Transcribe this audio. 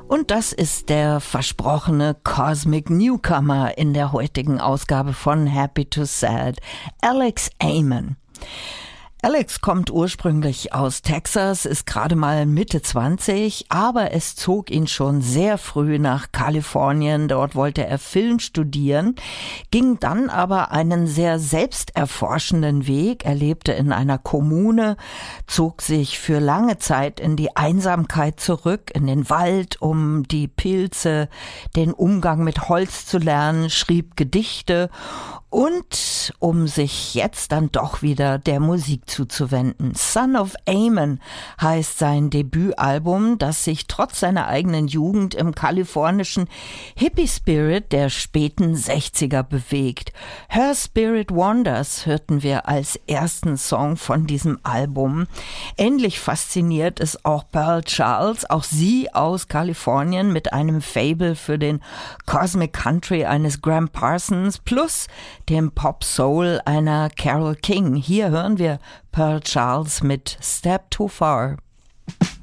Und das ist der versprochene Cosmic Newcomer in der heutigen Ausgabe von Happy to Sad, Alex Amen. Alex kommt ursprünglich aus Texas, ist gerade mal Mitte 20, aber es zog ihn schon sehr früh nach Kalifornien. Dort wollte er Film studieren, ging dann aber einen sehr selbsterforschenden Weg. Er lebte in einer Kommune, zog sich für lange Zeit in die Einsamkeit zurück, in den Wald, um die Pilze, den Umgang mit Holz zu lernen, schrieb Gedichte und um sich jetzt dann doch wieder der Musik zuzuwenden. Son of Amen heißt sein Debütalbum, das sich trotz seiner eigenen Jugend im kalifornischen Hippie-Spirit der späten 60er bewegt. Her Spirit Wanders hörten wir als ersten Song von diesem Album. Ähnlich fasziniert ist auch Pearl Charles, auch sie aus Kalifornien mit einem Faible für den Cosmic Country eines Graham Parsons plus dem Pop-Soul einer Carole King. Hier hören wir Pearl Charles mit Step Too Far.